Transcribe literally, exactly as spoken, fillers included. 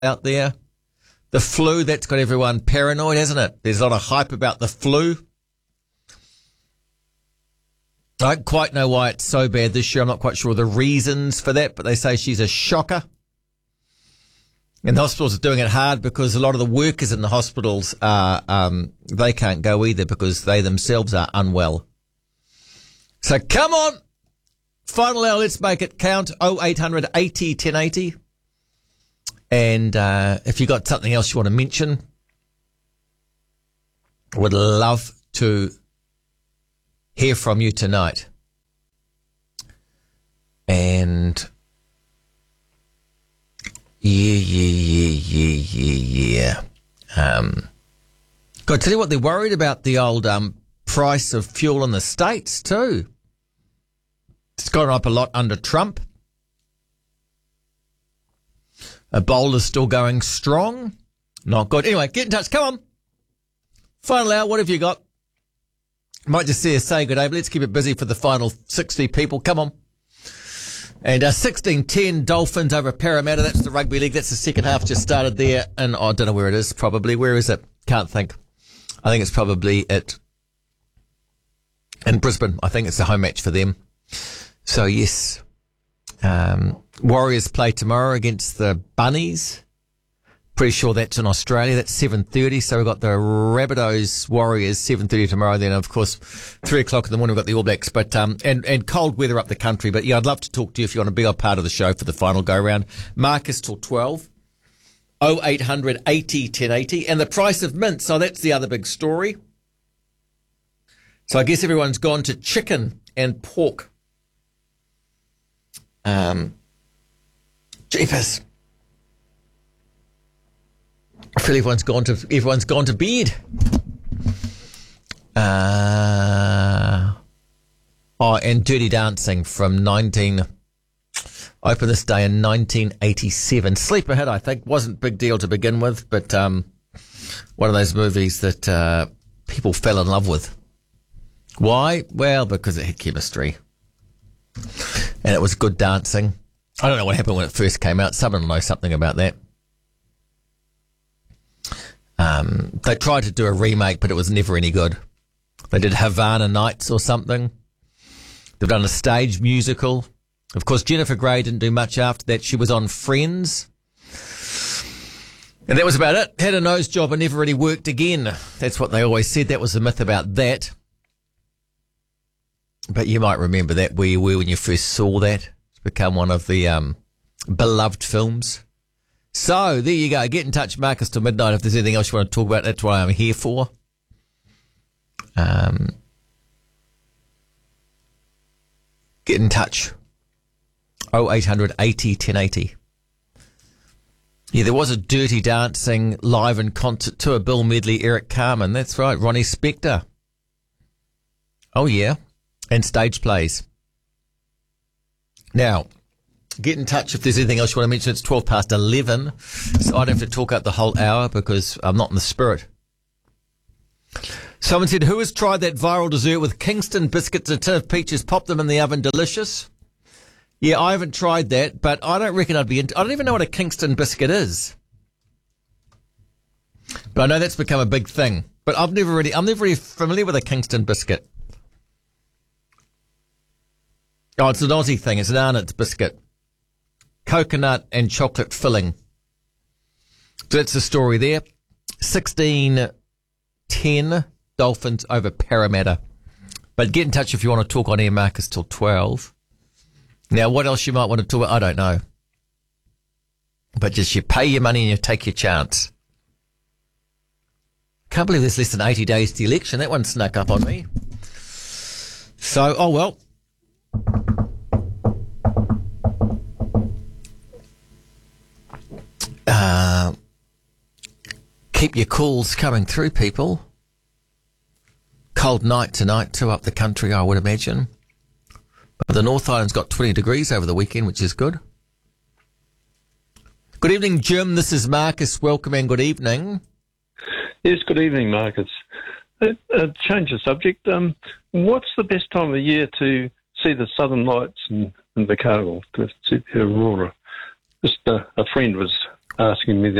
out there. The flu, that's got everyone paranoid, hasn't it? There's a lot of hype about the flu. I don't quite know why it's so bad this year. I'm not quite sure the reasons for that, but they say she's a shocker. And the hospitals are doing it hard because a lot of the workers in the hospitals are, um, they can't go either because they themselves are unwell. So come on. Final hour, let's make it count. oh eight hundred eighty ten eighty. And uh, if you got something else you want to mention, would love to hear from you tonight. And yeah, yeah, yeah, yeah, yeah. Um, got to tell you what, they're worried about the old um, price of fuel in the States too. It's gone up a lot under Trump. Ebola's still going strong. Not good. Anyway, get in touch. Come on. Final hour. What have you got? Might just see us say good day, but let's keep it busy for the final sixty people. Come on. And uh, sixteen ten Dolphins over Parramatta. That's the rugby league. That's the second half just started there. And oh, I don't know where it is. Probably. Where is it? Can't think. I think it's probably at in Brisbane. I think it's a home match for them. So, yes. Um, Warriors play tomorrow against the Bunnies. Pretty sure that's in Australia. That's seven thirty. So we've got the Rabbitohs Warriors seven thirty tomorrow. Then, of course, three o'clock in the morning we've got the All Blacks. But, um, and, and cold weather up the country. But, yeah, I'd love to talk to you if you want to be a part of the show for the final go-round. Marcus till twelve. oh eight hundred eighty ten eighty. And the price of mint. So that's the other big story. So I guess everyone's gone to chicken and pork. Um, jeepers. I feel everyone's gone to everyone's gone to bed. Uh, oh, and Dirty Dancing from nineteen. Opened this day in nineteen eighty-seven. Sleeper hit, I think, wasn't a big deal to begin with, but um, one of those movies that uh, people fell in love with. Why? Well, because it had chemistry. And it was good dancing. I don't know what happened when it first came out. Someone will know something about that. Um, they tried to do a remake, but it was never any good. They did Havana Nights or something. They've done a stage musical. Of course, Jennifer Grey didn't do much after that. She was on Friends. And that was about it. Had a nose job and never really worked again. That's what they always said. That was the myth about that. But you might remember that where you were when you first saw that. It's become one of the um, beloved films. So, there you go. Get in touch, Marcus, till midnight if there's anything else you want to talk about. That's what I'm here for. Um, get in touch. oh eight hundred eighty ten eighty. Yeah, there was a Dirty Dancing live in concert tour. Bill Medley, Eric Carmen. That's right. Ronnie Spector. Oh, yeah. And stage plays. Now, get in touch if there's anything else you want to mention. It's twelve past eleven, so I don't have to talk out the whole hour because I'm not in the spirit. Someone said, who has tried that viral dessert with Kingston biscuits and a tin of peaches, pop them in the oven, delicious? Yeah, I haven't tried that, but I don't reckon I'd be into I don't even know what a Kingston biscuit is. But I know that's become a big thing. But I've never really, I'm never really familiar with a Kingston biscuit. Oh, it's an Aussie thing. It's an Arnott's biscuit. Coconut and chocolate filling. So that's the story there. sixteen ten Dolphins over Parramatta. But get in touch if you want to talk on air, Marcus, till twelve. Now, what else you might want to talk about, I don't know. But just you pay your money and you take your chance. Can't believe there's less than eighty days to the election. That one snuck up on me. So, oh well. Uh, keep your calls coming through, people. Cold night tonight, too, up the country, I would imagine. But the North Island's got twenty degrees over the weekend, which is good. Good evening, Jim. This is Marcus. Welcome and good evening. Yes, good evening, Marcus. Uh, uh, change the subject. Um, what's the best time of year to see the Southern Lights in, in Invercargill, to see the aurora? Just uh, a friend was asking me